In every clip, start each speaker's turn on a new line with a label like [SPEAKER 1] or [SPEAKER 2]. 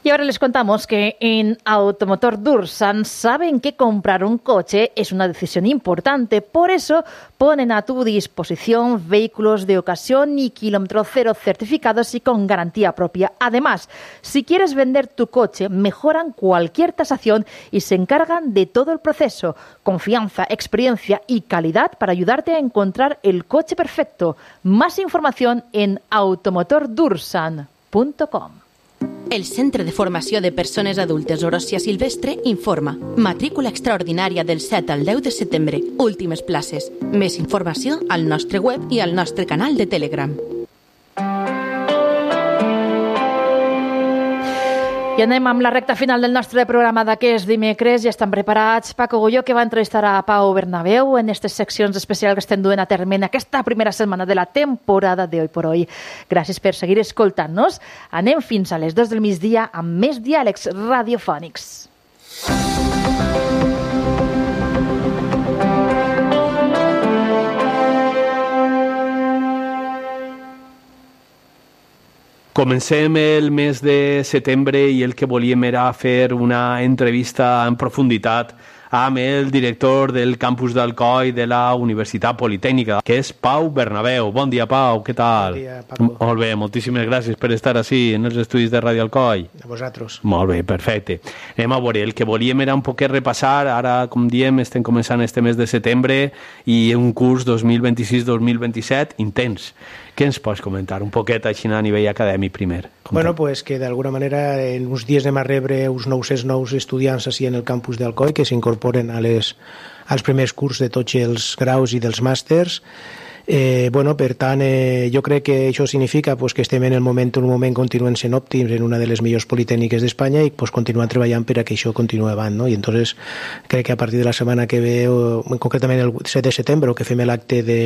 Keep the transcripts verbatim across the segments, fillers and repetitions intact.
[SPEAKER 1] Y ahora les contamos que en Automotor Dursan saben que comprar un coche es una decisión importante. Por eso ponen a tu disposición vehículos de ocasión y kilómetro cero certificados y con garantía propia. Además, si quieres vender tu coche, mejoran cualquier tasación y se encargan de todo el proceso. Confianza, experiencia y calidad para ayudarte a encontrar el coche perfecto. Más información en automotor dursan punto com.
[SPEAKER 2] El Centre de Formació de Persones Adultes Oròcia Silvestre informa. Matrícula extraordinària del set al deu de setembre. Últimes places. Més informació al nostre web i al nostre canal de Telegram.
[SPEAKER 1] I anem amb la recta final del nostre programa d'aquest dimecres. Ja estan preparats Paco Goyo, que va entrevistar a Pau Bernabéu en aquestes seccions especials que estem duent a terme en aquesta primera setmana de la temporada de Hoy por Hoy. Gràcies per seguir escoltant-nos. Anem fins a les dos del migdia amb més diàlegs radiofònics.
[SPEAKER 3] Comencem el mes de setembre i el que volíem era fer una entrevista en profunditat amb el director del campus d'Alcoi de la Universitat Politècnica, que és Pau Bernabéu. Bon dia, Pau, què tal?
[SPEAKER 4] Bon dia, Paco.
[SPEAKER 3] Molt bé, moltíssimes gràcies per estar així en els estudis de Ràdio Alcoi.
[SPEAKER 4] A vosaltres.
[SPEAKER 3] Molt bé, perfecte. Anem a veure, el que volíem era un poquet repassar, ara, com diem, estem començant este mes de setembre i un curs dos mil vint-i-sis dos mil vint-i-set intens. Què ens pots comentar un poquet així a nivell acadèmic primer?
[SPEAKER 4] Bueno, pues que d'alguna manera en uns dies anem a rebre uns nou-cents nous estudiants així en el campus d'Alcoi que s'incorporen a les, als primers curs de tots els graus i dels màsters. Eh, bueno, per tant, eh, jo crec que això significa pues, que estem en el moment, en un moment continuen sent òptims en una de les millors politècniques d'Espanya i pues, continuem treballant per a que això continuï avant, no? I entonces crec que a partir de la setmana que ve, o, concretament el set de setembre, que fem l'acte de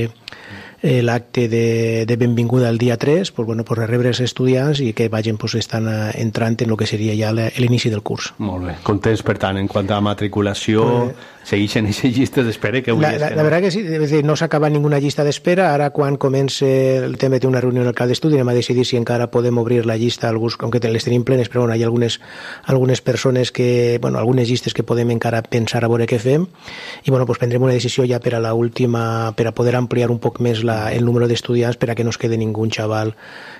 [SPEAKER 4] eh, l'acte de, de benvinguda el dia tres, pues, bueno, pues, rebre els estudiants i que vagin pues, estan entrant en el que seria ja l'inici del curs.
[SPEAKER 3] Molt bé. Contents, per tant, en quant a matriculació, pues, segueixen aquestes llistes d'espera que avui
[SPEAKER 4] la, la, la verdad que sí, es decir, no s'acaba ninguna llista d'espera. Ara, quan comença el tema de una reunió en el cal d'estudi, anem a decidir si encara podem obrir la llista, alguns, aunque les tenim plenes, però bueno, hi ha algunes, algunes persones que, bueno, algunes llistes que podem encara pensar a veure què fem, i bueno, pues prendrem una decisió ja per a la última, per a poder ampliar un poc més la, el número d'estudiants per a que no es quede ningú xaval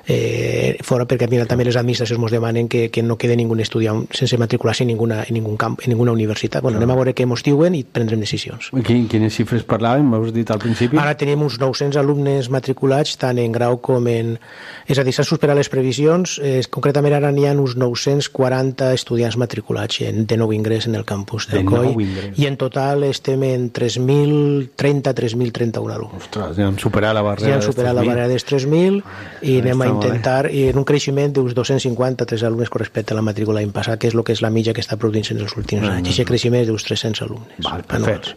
[SPEAKER 4] eh, fora, perquè al final també les administracions ens demanen que, que no quede ningú estudiant sense matricular-se en, ninguna, en, ningún camp, en ninguna universitat. Bueno, anem a veure què ens diuen i prendrem decisions.
[SPEAKER 3] Quin, quines xifres parlàvem? M'has dit al principi?
[SPEAKER 4] Ara tenim uns nou-cents alumnes matriculats tant en grau com en... És a dir, s'han superat les previsions. Eh, concretament ara n'hi ha uns nou-cents quaranta estudiants matriculats en, de nou ingrés en el campus d'Alcoi. I en total estem en tres mil trenta, tres mil trenta-un alumnes.
[SPEAKER 3] Ostres, ja hem superat la barrera,
[SPEAKER 4] ja hem superat la barrera dels tres mil i anem a intentar, i en un creixement d'uns dos-cents cinquanta tres alumnes respecte a la matrícula l'any passat, que és el que és la mitja que està produint en els últims anys. I aquest creixement és d'uns tres-cents alumnes.
[SPEAKER 3] Val, perfecte.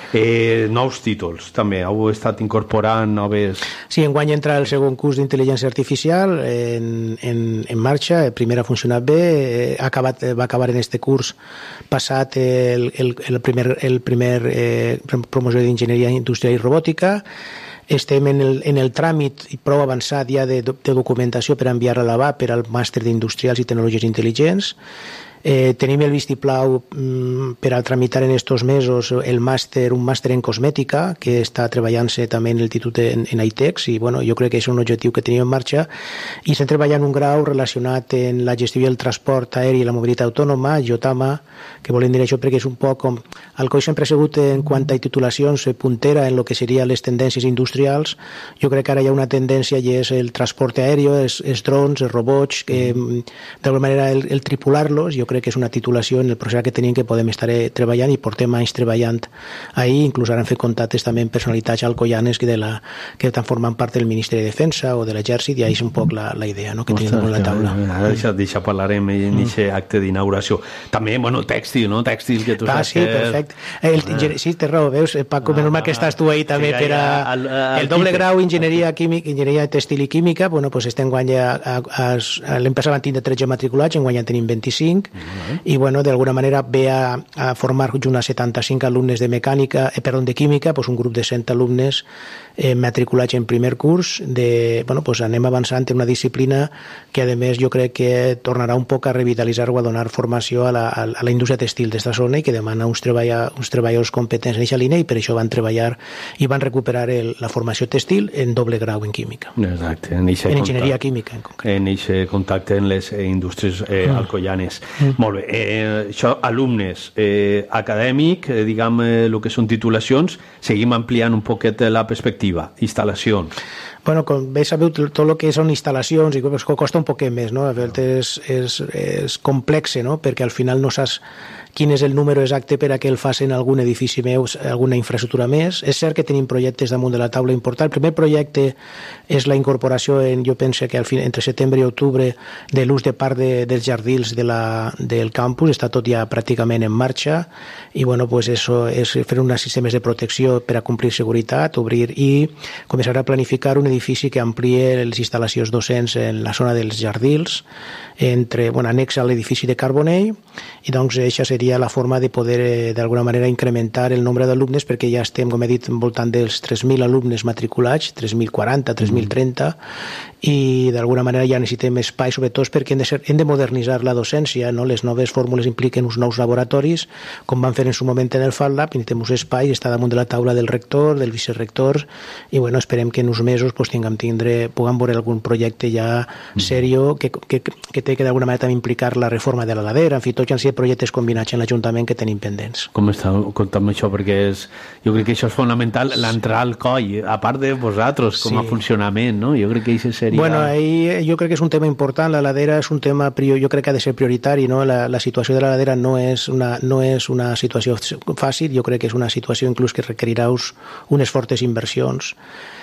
[SPEAKER 3] Eh, nous títols, també. Heu estat incorporant noves...
[SPEAKER 4] Sí, enguany entra el segon curs d'intel·ligència artificial en, en, en marxa. El primer ha funcionat bé. Ha acabat, va acabar en este curs passat el, el, el primer, el primer eh, promoció d'enginyeria industrial i robòtica. Estem en el, en el tràmit prou avançat ja de, de documentació per enviar a la B A per al màster d'industrials i tecnologies intel·ligents. Eh, tenim el vistiplau mm, per a tramitar en estos mesos el màster, un màster en cosmètica que està treballant-se també en l'Institut en, en ITEX, i bueno, jo crec que és un objectiu que tenim en marxa, i estem treballant un grau relacionat en la gestió i el transport aeri i la mobilitat autònoma, JOTAMA, que volem dir això perquè és un poc com... Alcoi sempre ha sigut en quant a titulacions puntera en el que serien les tendències industrials. Jo crec que ara hi ha una tendència i és el transport aeri, els, els drons, els robots, que d'alguna manera el, el tripular-los, jo crec que és una titulació en el procés que tenim que podem estar treballant i portem anys treballant ahir, inclús ara hem fet contactes també amb personalitats alcoianes que, de la, que estan formant part del Ministeri de Defensa o de l'Exèrcit, i ahí és un poc la, la idea, no?, que tenim damunt la taula.
[SPEAKER 3] Ara deixa, deixa parlarem en aquest mm. acte d'inauguració. També, bueno, tèxtil, no? Tèxtil, que tu
[SPEAKER 4] ah,
[SPEAKER 3] saps
[SPEAKER 4] sí,
[SPEAKER 3] que...
[SPEAKER 4] perfecte. El, ah. Sí, té raó, veus, Paco, ah, menys mal que estàs tu ahí també sí, per a... El, el doble grau Enginyeria química, Enginyeria Tèxtil i Química, bueno, pues estem guany a, a, a, a l'any passat van tindre tretze matriculats, en guany en tenim vint-i-cinc, mm.
[SPEAKER 3] Uh-huh.
[SPEAKER 4] I, bueno, d'alguna manera ve a, a formar junt a setanta-cinc alumnes de mecànica, eh, perdó, de química, pues un grup de cent alumnes eh, matriculats en primer curs. De, bueno, pues anem avançant en una disciplina que, a més, jo crec que tornarà un poc a revitalitzar o a donar formació a la, a la indústria textil d'esta zona i que demana uns, treballa, uns treballadors competents en aquesta línia, i per això van treballar i van recuperar el, la formació textil en doble grau en química.
[SPEAKER 3] Exacte. En,
[SPEAKER 4] en enginyeria química, en concret.
[SPEAKER 3] En aquest contacte en les eh, indústries eh, mm. alcoianes. Mm. Molt bé. Eh, això, alumnes eh, acadèmic, eh, diguem, eh, el que són titulacions, seguim ampliant un poquet la perspectiva. Instal·lacions.
[SPEAKER 4] Bueno, com bé sabeu, tot el que són instal·lacions i costa un poquet més, no? A vegades és, és complexe, no? Perquè al final no saps quin és el número exacte per a que el facin algun edifici meu, alguna infraestructura més. És cert que tenim projectes damunt de la taula important. El primer projecte és la incorporació, en, jo penso que al fin, entre setembre i octubre, de l'ús de part de, dels jardins de la, del campus. Està tot ja pràcticament en marxa i, bueno, pues eso és fer uns sistemes de protecció per a complir seguretat, obrir i començar a planificar un edifici que ampliï les instal·lacions docents en la zona dels jardins, entre, bueno, annex a l'edifici de Carbonell, i doncs això seria la forma de poder eh, d'alguna manera incrementar el nombre d'alumnes, perquè ja estem, com he dit, voltant dels tres mil alumnes matriculats, tres mil quaranta, tres mil trenta, i d'alguna manera ja necessitem espai, sobretot perquè hem de, ser, hem de modernitzar la docència, no? Les noves fórmules impliquen uns nous laboratoris, com van fer en su moment en el FatLab, i necessitem un espai, està damunt de la taula del rector, del vicerector, i bueno, esperem que en uns mesos pues, tinguem tindre, puguem veure algun projecte ja serio que, que, que té que d'alguna manera també implicar la reforma de la ladera, en fi, tots han sigut projectes combinats en l'Ajuntament que tenim pendents.
[SPEAKER 3] Com està comptant això? Perquè és, jo crec que això és fonamental, l'entrar al coll, a part de vosaltres, com sí. a funcionament, no? Jo crec que això seria...
[SPEAKER 4] Bueno, ahí jo crec que és un tema important, la ladera és un tema, jo crec que ha de ser prioritari, no? La, la situació de la ladera no és, una, no és una situació fàcil, jo crec que és una situació inclús que requerirà unes fortes inversions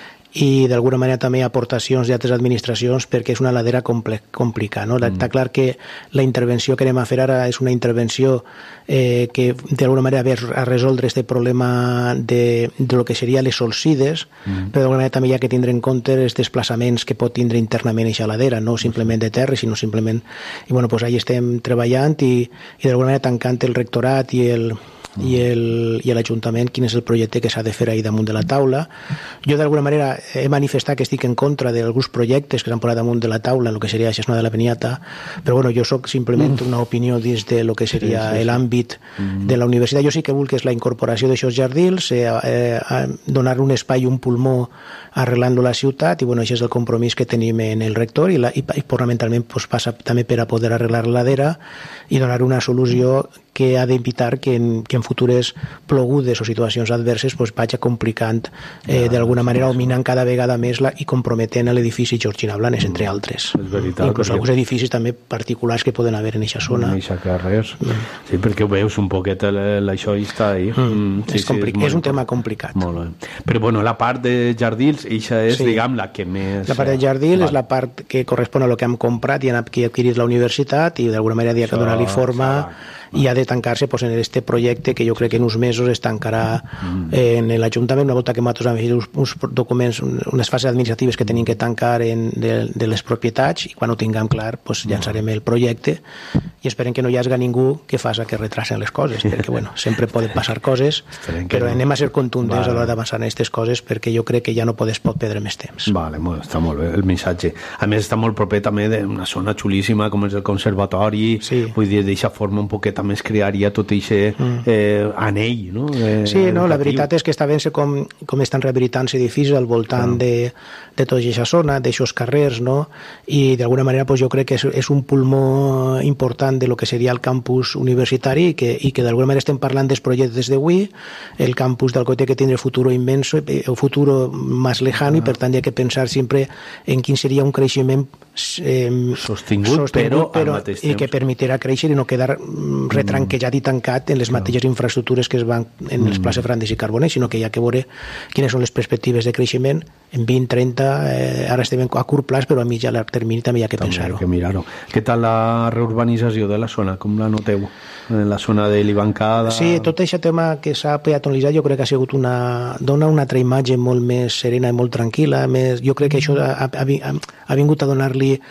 [SPEAKER 4] i d'alguna manera també aportacions d'altres administracions perquè és una ladera complicada. No? Mm. Està clar que la intervenció que anem a fer ara és una intervenció eh, que d'alguna manera ve a resoldre aquest problema de, de lo que seria les solsides, mm. però d'alguna manera també hi ha que tindre en compte els desplaçaments que pot tindre internament aquesta ladera, no simplement de terra, sinó simplement... I bueno, pues ahí estem treballant i, i d'alguna manera tancant el rectorat i el... i el, i l'Ajuntament quin és el projecte que s'ha de fer ahir damunt de la taula. Jo d'alguna manera he manifestat que estic en contra d'alguns projectes que s'han posat damunt de la taula en el que seria la Xesnada de la Peniata, però bueno, jo soc simplement una opinió dins de lo que seria sí, sí, sí. l'àmbit mm. de la universitat. Jo sí que vull que és la incorporació d'aixòs jardins, eh, eh, donar un espai, un pulmó arreglant-lo la ciutat, i bueno, això és el compromís que tenim en el rector, i, la, i, i fonamentalment pues, passa també per a poder arreglar la ladera i donar una solució que ha d'evitar que en, que en futures plogudes o situacions adverses pues, vagi complicant eh, d'alguna manera o minant cada vegada més la, i comprometent l'edifici Georgina Blanes, entre altres.
[SPEAKER 3] És veritat.
[SPEAKER 4] Inclús perquè... alguns edificis també particulars que poden haver en aquesta zona.
[SPEAKER 3] En aquesta carrers. Mm. Sí, perquè veus un poquet l'això i està ahí.
[SPEAKER 4] Mm. Sí, és, sí, és, és un tema complicat.
[SPEAKER 3] Molt bé. Però bueno, la part de jardins, això és, sí. diguem, la que més...
[SPEAKER 4] La part de jardins és la part que correspon a lo que hem comprat i hem adquirit la universitat i d'alguna manera hi ha que donar-li forma i ha de tancar-se pues, en aquest projecte que jo crec que en uns mesos es tancarà mm. en l'Ajuntament, una volta que nosaltres hem fet uns, uns documents, unes fases administratives que tenim que tancar en, de, de les propietats, i quan ho tinguem clar pues, llançarem el projecte i esperem que no hi hagi ningú que faci que retrasen les coses, perquè bueno, sempre poden passar coses, però no. anem a ser contundents vale. a l'hora d'avançar en aquestes coses perquè jo crec que ja no podes pot perdre més temps.
[SPEAKER 3] Vale, molt, està molt bé el missatge. A més està molt proper també d'una zona xulíssima com és el conservatori, sí. vull dir, d'aquesta forma un poquet també es crearia tot aquest eh, anell, no? Eh,
[SPEAKER 4] sí, no, la veritat és que està ben com, com estan rehabilitant-se edificis al voltant no. de, de tota aquesta zona, d'aixòs carrers, no? I d'alguna manera pues, jo crec que és, és un pulmó important de lo que seria el campus universitari i que, i que d'alguna manera estem parlant dels projectes d'avui, el campus d'Alcoi té que tindre futuro inmenso, o futuro més lejano, ah. i per tant hi ha que pensar sempre en quin seria un creixement eh,
[SPEAKER 3] sostingut, sostingut però, però al mateix temps.
[SPEAKER 4] I que permetrà créixer i no quedar retranquejat i tancat en les mateixes infraestructures que es van en els Plaça Frandes i Carbonell, sinó que hi ha que veure quines són les perspectives de creixement en vint, trenta, eh, ara estem a curt plaç, però a mitjà a llarg termini també hi ha que pensar-ho.
[SPEAKER 3] Que mirar-ho. Què tal la reurbanització de la zona? Com la noteu? En la zona de l'Ibancada...
[SPEAKER 4] Sí, tot aquest tema que s'ha peatonalitzat jo crec que ha sigut una... dona una altra imatge molt més serena i molt tranquil·la. Més, jo crec que això ha, ha, ha vingut a donar-li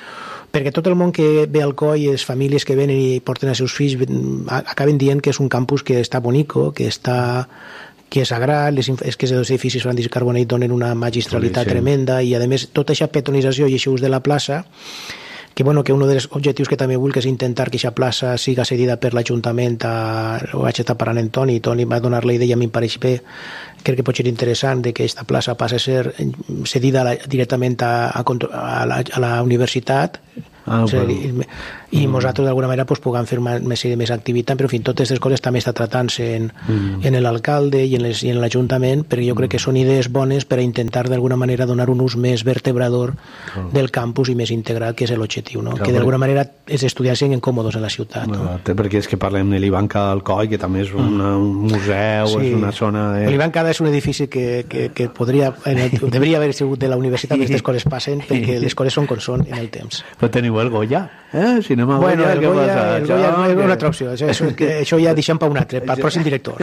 [SPEAKER 4] perquè tot el món que ve al COI, les famílies que venen i porten els seus fills, acaben dient que és un campus que està bonico, que està que és agrat, les, és que els edificis Francis Carbonell donen una magistralitat sí, sí. tremenda, i a més tota aquesta petonització i aquest ús de la plaça, que, bueno, que un dels objectius que també vull que és intentar que aquesta plaça siga cedida per l'Ajuntament a... ho vaig estar parlant amb Toni, Toni va donar la idea, a mi em pareix bé, crec que pot ser interessant de que aquesta plaça passi a ser cedida a la, directament a, a, a, la, a la universitat, ah, o sigui, bueno. i mm. nosaltres d'alguna manera pues, puguem fer més, més, més activitat, però en fi, totes aquestes coses també està tratant-se en, mm. en l'alcalde i en, les, i en l'Ajuntament, perquè jo crec que són idees bones per a intentar d'alguna manera donar un ús més vertebrador oh. del campus i més integral, que és l'objectiu, no? Clar, que d'alguna manera els estudiants siguin còmodes en la ciutat.
[SPEAKER 3] No,
[SPEAKER 4] no?
[SPEAKER 3] Perquè és que parlem de l'Ivanca del Coll, que també és una, un museu, sí. és una zona... De...
[SPEAKER 4] L'Ivanca és un edifici que, que, que podria, en el, deberia haver sigut de la universitat, que aquestes coses passen, perquè les coses són com són en el temps.
[SPEAKER 3] Però teniu el Goya, eh? Cinema
[SPEAKER 4] bueno,
[SPEAKER 3] Goya,
[SPEAKER 4] el
[SPEAKER 3] què
[SPEAKER 4] Goya,
[SPEAKER 3] passa?
[SPEAKER 4] el Goya això, és una altra opció, això, això, això ja deixem per un altre, per al pròxim director.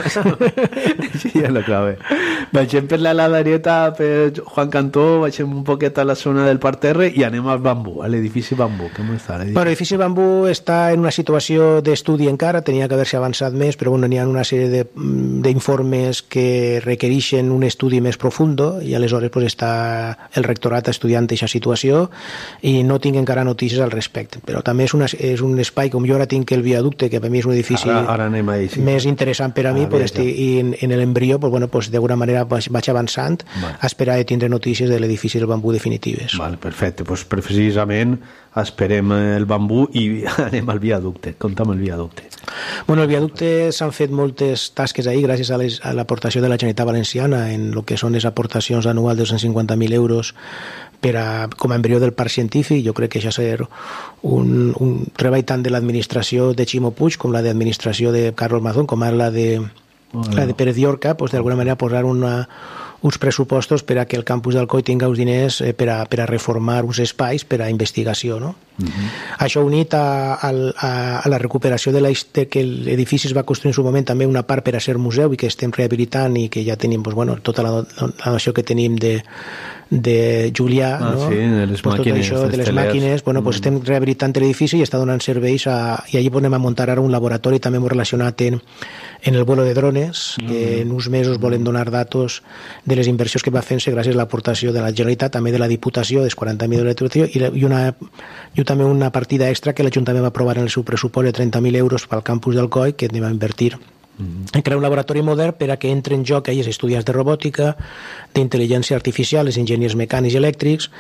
[SPEAKER 3] Sí, ja la clave. Baixem per la Ladarieta, per Juan Cantó, baixem un poquet a la zona del parterre i anem al Bambú, a l'edifici Bambú. Com està l'edifici?
[SPEAKER 4] Bueno, l'edifici Bambú està en una situació d'estudi encara, tenia que haver-se avançat més, però bueno, n'hi ha una sèrie d'informes que requereixen un estudi més profundo i aleshores pues, està el rectorat estudiant aquesta situació i no tinc encara notícies al respecte, però també és, una, és un espai, com jo ara tinc el viaducte, que per mi és un edifici
[SPEAKER 3] ara, ara anem ahí, sí.
[SPEAKER 4] més interessant per a mi, pues, estic, i en, en l'embrió pues, bueno, pues, d'alguna manera vaig, vaig avançant vale. a esperar de tindre notícies de l'edifici del Bambú definitives.
[SPEAKER 3] Vale, perfecte, pues, precisament esperem el Bambú i anem al viaducte. Conta'm el viaducte.
[SPEAKER 4] Bueno, el viaducte s'han fet moltes tasques ahir gràcies a, les, a l'aportació de la Generalitat Valenciana en el que són les aportacions anuals de dos cents cinquanta mil euros per a, com a embrió del parc científic. Jo crec que això ser un, un treball tant de l'administració de Ximo Puig com la d'administració de Carlos Mazón, com ara la de, bueno. la de Pérez Llorca, pues, d'alguna manera posar una uns pressupostos per a que el campus del COI tingui uns diners per a, per a reformar uns espais per a investigació, no? Uh-huh. Això unit a, a, a la recuperació de, la, de que l'edifici es va construir en su moment també una part per a ser museu i que estem rehabilitant i que ja tenim pues, bueno, tota la, la noció que tenim de, de Julià,
[SPEAKER 3] ah,
[SPEAKER 4] no?
[SPEAKER 3] Sí, de les
[SPEAKER 4] pues
[SPEAKER 3] màquines,
[SPEAKER 4] això, de les màquines, bueno, pues mm. estem rehabilitant l'edifici i està donant serveis a, i allí podem muntar ara un laboratori també molt relacionat en, en el vuelo de drones, mm. que en uns mesos volen donar datos de les inversions que va fent-se gràcies a l'aportació de la Generalitat, també de la Diputació, dels quaranta mil euros de i, i, una, i també una partida extra que l'Ajuntament va aprovar en el seu pressupost de trenta mil euros pel campus del COI, que anem a invertir en crear un laboratori modern per a que entre en joc els estudiants de robòtica, d'intel·ligència artificial, els enginyers mecànics i elèctrics,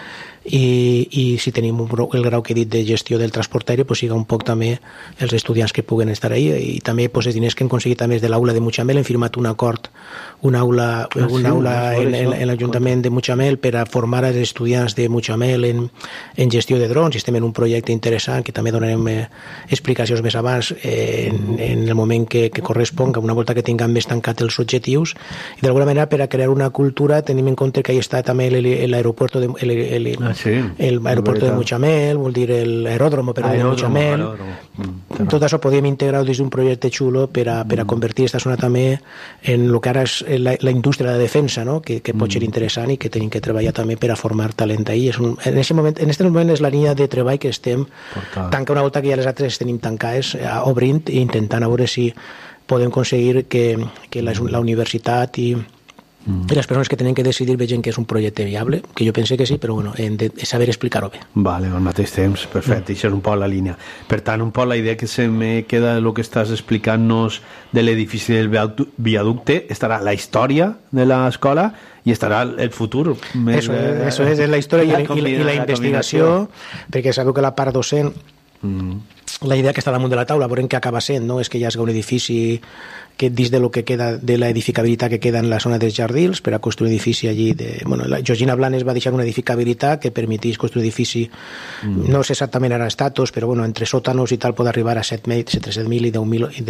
[SPEAKER 4] i, i si tenim un, el grau que he dit de gestió del transport aeri, pues siga un poc també els estudiants que puguen estar ahí, i també pues, els diners que hem aconseguit també de l'aula de Mutxamel, hem firmat un acord, una aula, ah, una sí, aula en, en, en l'Ajuntament de Mutxamel per a formar els estudiants de Mutxamel en, en gestió de drons, i estem en un projecte interessant que també donarem eh, explicacions més abans eh, en, en el moment que, que correspon, que una volta que tinguem més tancat els objectius, i d'alguna manera per a crear una cultura tenim en compte que hi està també l'aeroport de, el, el, ah, sí, el aeroport de Mutxamel, vol dir l'aeròdromo però de Mutxamel, mm, tot això podíem integrar dins d'un projecte xulo per a, per a convertir aquesta zona també en el que ara és la, la indústria de la defensa, no? que, que pot ser interessant i que tenim que treballar també per a formar talent ahí. És un, en aquest moment, en aquest moment és la línia de treball que estem tancant una volta que ja les altres tenim tancades, obrint i intentant a veure si podem aconseguir que, que la, la universitat i, mm. i les persones que tenen que decidir vegin que és un projecte viable, que jo pense que sí, però bueno, hem de saber explicar-ho bé.
[SPEAKER 3] Vale, al mateix temps, perfecte, mm. això és un poc la línia. Per tant, un poc la idea que se me queda de lo que estàs explicant-nos de l'edifici del viaducte, estarà la història de l'escola i estarà el futur.
[SPEAKER 4] Eso, de, eso és la història i, la, i, la, i la investigació, perquè sabeu que la part docent mm. la idea que està damunt de la taula, veurem què acaba sent, no? És que hi hagi un edifici que dins de lo que queda de l'edificabilitat que queda en la zona dels jardins per a construir un edifici allí de, bueno, la Georgina Blanes va deixar una edificabilitat que permetís construir edifici mm. no sé exactament ara estatus, però bueno, entre sòtanos i tal pot arribar a set mil i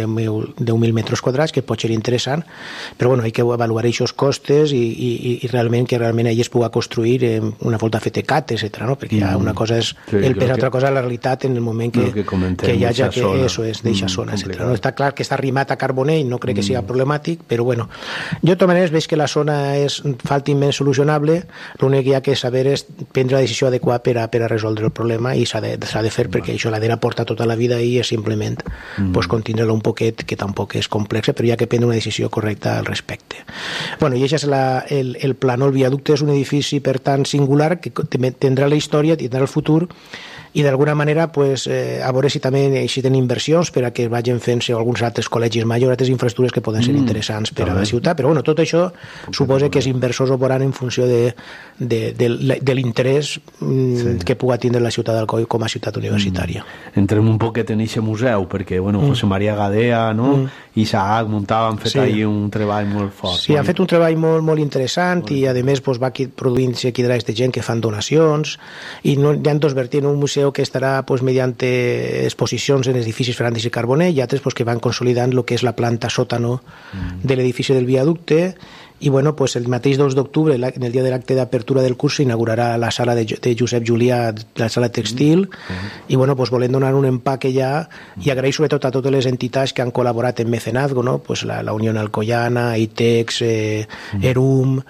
[SPEAKER 4] deu mil metres quadrats, que pot ser interessant, però bueno, hay que avaluar aquests costes i, i, i realment que realment allí es pugui construir eh, una volta fet cat, etcètera, no? Perquè ja una cosa és sí, el pes, altra cosa és la realitat en el moment que, que, que hi hagi que zona. Eso és, d'eixa mm, zona, etcètera. No? Està clar que està arrimat a Carbonell, no no crec que sigui problemàtic, però bueno, jo de totes maneres veig que la zona és fàcilment solucionable, l'únic que hi ha que saber és prendre la decisió adequada per a, per a resoldre el problema i s'ha de, s'ha de fer perquè això la dera porta tota la vida i és simplement mm. pues, contindre-la un poquet, que tampoc és complexa, però hi ha que prendre una decisió correcta al respecte. Bueno, i això és la, el, el plano. El viaducte és un edifici, per tant, singular, que tindrà la història, tindrà el futur, i d'alguna manera pues, eh, a veure si també si tenen inversions per a que vagin fent-se alguns altres col·legis majors, altres infraestructures que poden ser mm, interessants per a la ciutat, però bueno, tot això suposa que els inversors ho veuran en funció de, de, de, de l'interès mm, sí. que pugui tindre la ciutat d'Alcoi com a ciutat universitària.
[SPEAKER 3] Mm. Entrem un poquet en aquest museu, perquè bueno, José mm. María Gadea, no? Mm. Isaac Montava han fet sí. ahí un treball molt fort.
[SPEAKER 4] Sí, han fet un treball molt, molt interessant molt. I a més pues, va produint-se quidrais de gent que fan donacions i no, hi ha dos vertients, un museu que estarà pues, mediante exposicions en edificis Fernández i Carbonell i altres pues, que van consolidant el que és la planta sòtano mm. de l'edifici del viaducte. I bueno, pues el mateix dos d'octubre, en el dia de l'acte d'apertura del curs, s'inaugurarà la sala de, de Josep Julià, la sala textil, mm. i bueno, pues volem donar un empaque ja, i agrair sobretot a totes les entitats que han col·laborat en mecenazgo, no? Pues la, la Unió Alcoyana, ITEX, eh, ERUM,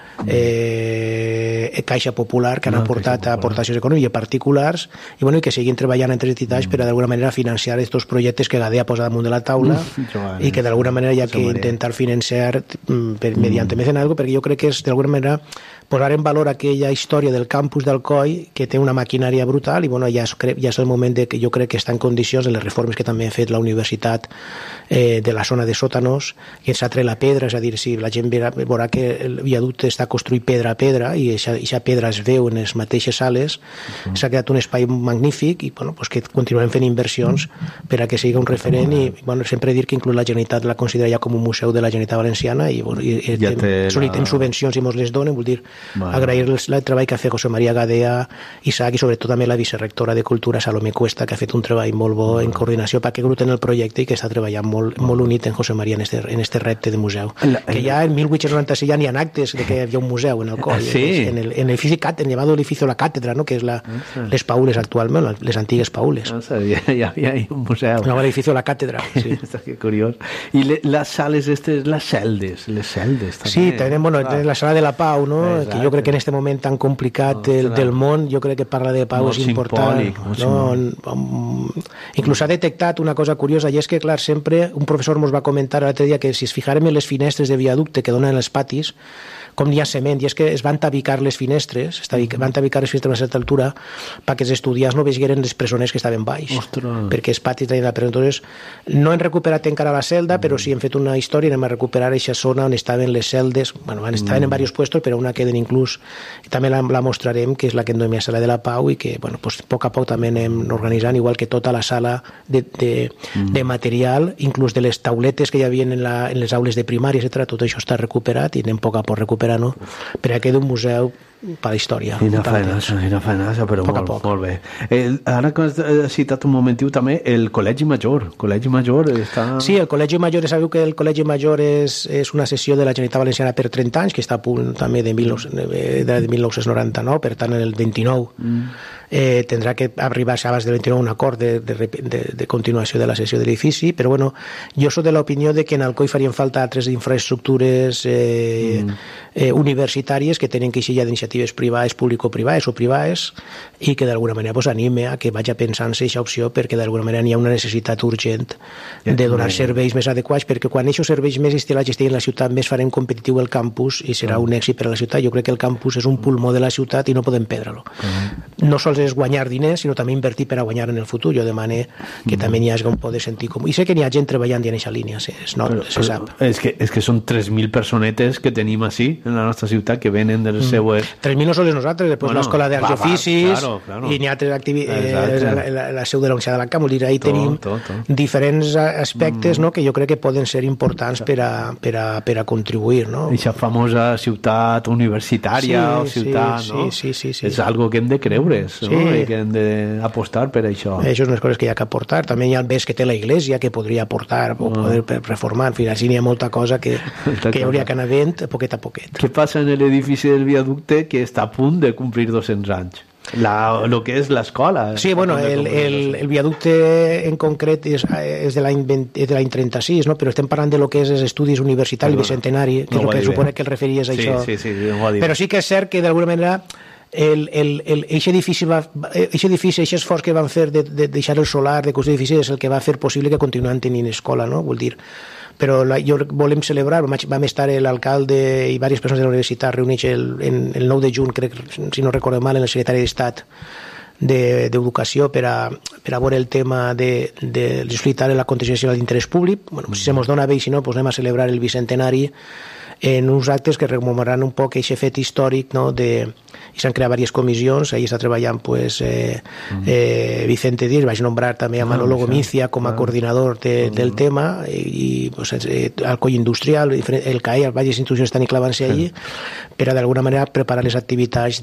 [SPEAKER 4] eh, Caixa Popular, que han no, aportat aportacions econòmiques particulars, i bueno, i que seguin treballant entre entitats mm. per a d'alguna manera financiar aquests projectes que Gadea posa damunt de la taula mm. i que d'alguna manera hi ha que intentar financiar per, mediante mecenazgo, algo, perquè jo crec que és d'alguna manera posar en valor aquella història del campus d'Alcoi que té una maquinària brutal i bueno, ja és, ja és el moment de que jo crec que està en condicions en les reformes que també ha fet la universitat eh, de la zona de sòtanos, que s'ha tret la pedra, és a dir, si la gent veurà, veurà que el viaducte està construït pedra a pedra i aquesta pedra es veu en les mateixes sales, uh-huh. s'ha quedat un espai magnífic i bueno, pues que continuem fent inversions per a que sigui un referent i bueno, sempre dir que inclús la Generalitat la considera ja com un museu de la Generalitat Valenciana i, bueno, i, i ja té la... subvencions i mos les donen, vull dir Vale. Agrair el treball que ha fet José María Gadea, Isaac i sobretot també la vicerectora de Cultura, Salomé Cuesta, que ha fet un treball molt bo en coordinació perquè gluten el projecte i que està treballant molt, molt unit en José María en este, en este repte de museu. La, que ja en mil vuit-cents noranta-sis ja n'hi ha actes de que hi havia un museu en el coll,
[SPEAKER 3] sí.
[SPEAKER 4] en el en l'edifici en el llamado edificio La Càtedra, no? Que és la, sí. les paules actualment, les antigues paules.
[SPEAKER 3] No sabia, ja havia un museu.
[SPEAKER 4] No, l'edificio La Càtedra, sí.
[SPEAKER 3] Que curiós. I le, les sales estes, les celdes, les celdes també.
[SPEAKER 4] Sí, tenim, bueno, la sala de la Pau, no? Exacte. Que jo crec que en este moment tan complicat no, el, del món, jo crec que parlar de pau és important. No? Inclús s'ha detectat una cosa curiosa i és que, clar, sempre un professor ens va comentar l'altre dia que si es fijarem en les finestres de viaducte que donen els patis, com n'hi ha cement, i és que es van tabicar les finestres, van tabicar les finestres a una certa altura perquè els estudiants no vegeren les presoners que estaven baix, Ostres. Perquè els patis tenien la presó. Entonces, no hem recuperat encara la celda, però sí hem fet una història, anem a recuperar aquesta zona on estaven les celdes, bueno, estaven mm. en diversos puestos, però una queden inclús, i també la, la mostrarem, que és la que en donem a Sala de la Pau, i que, bueno, pues, a poc a poc també anem organitzant, igual que tota la sala de, de, mm. de material, inclús de les tauletes que hi havia en, la, en les aules de primària, etcètera. Tot això està recuperat i anem poc a poc recuperar, no? Per a que d'un museu per la història.
[SPEAKER 3] Quina feinaça, quina feinaça, però
[SPEAKER 4] poc
[SPEAKER 3] molt, molt bé. El, ara que has citat un momentiu també, el Col·legi Major. El Col·legi Major està...
[SPEAKER 4] Sí, el Col·legi Major, sabeu que el Col·legi Major és, és una sessió de la Generalitat Valenciana per trenta anys, que està a punt també de, mil, de mil nou-cents noranta-nou, per tant, en el vint-i-nou mm. eh, tindrà que arribar-se abans del vint-i-nou un acord de, de, de, de continuació de la sessió de l'edifici, però bueno, jo soc de l'opinió de que en Alcoi farien falta altres infraestructures eh, mm. eh, universitàries que tenen que eixir ja d'iniciatives privades, público-privades o privades, i que d'alguna manera pues, anime a que vagi pensant-se aquesta opció, perquè d'alguna manera hi ha una necessitat urgent de donar serveis més adequats, perquè quan aquests serveis més instal·lats estiguin en la ciutat, més farem competitiu el campus i serà un èxit per a la ciutat. Jo crec que el campus és un pulmó de la ciutat i no podem perdre-lo. No sols és guanyar diners, sinó també invertir per a guanyar en el futur. Jo demane que també n'hi hagi un poder sentir comú. I sé que n'hi ha gent treballant en aquesta línia, se, es not, però, se sap.
[SPEAKER 3] És que, és que són tres mil personetes que tenim així, en la nostra ciutat, que venen de les mm. seues...
[SPEAKER 4] tres mil no sols nosaltres, després bueno, l'escola d'arts i oficis, claro, claro. I n'hi ha altres activitats, eh, la, la, la seu de la Universitat de l'Ancamp, vull dir, ahí tot, tenim tot, tot. diferents aspectes mm. no, que jo crec que poden ser importants per a, per a, per a contribuir. No?
[SPEAKER 3] Aquesta famosa ciutat universitària sí, o ciutat,
[SPEAKER 4] sí,
[SPEAKER 3] no?
[SPEAKER 4] Sí, sí, sí, sí.
[SPEAKER 3] És algo que hem de creure's,
[SPEAKER 4] sí.
[SPEAKER 3] no? I que hem d'apostar per això.
[SPEAKER 4] Això és unes coses que hi ha que aportar. També hi ha el bes que té la Iglesia, que podria aportar o oh. poder reformar. En fi, així n'hi ha molta cosa que, que hi hauria que anar vent poquet a poquet.
[SPEAKER 3] Què passa en l'edifici del viaducte que està a punt de complir dos-cents anys? La, lo que és l'escola.
[SPEAKER 4] Sí, bueno, el, el, el viaducte en concret és, és de l'any de l'any trenta-sis, no? Però estem parlant de lo que és els estudis universitaris i bicentenari, que no és el que supone que el referies a
[SPEAKER 3] sí,
[SPEAKER 4] això.
[SPEAKER 3] Sí, sí, sí, no
[SPEAKER 4] però sí que és cert que d'alguna manera el, el, el, eixe edifici, va, eixe edifici, eixe esforç que van fer de, de deixar el solar, de construir edificis, és el que va fer possible que continuem tenint escola, no? Vull dir, però la, jo volem celebrar, vam estar l'alcalde i diverses persones de la universitat reunits el, en, el nou de juny, crec, si no recordo mal, en el secretari d'Estat d'Educació de, per, a, per a veure el tema de, de l'explicar la contingencia d'interès públic. Bueno, si se mos dona bé i si no, pues anem a celebrar el bicentenari en uns actes que rememoraran un poc aquest fet històric, no? De, i s'han creat diverses comissions, ahí està treballant pues, eh, eh, Vicente Díaz, vaig nombrar també a Manolo Gomicia com a coordinador de, del tema, i, i pues, eh, el coll industrial, el C A E, diverses institucions estan clavant-se allí per a d'alguna manera preparar les activitats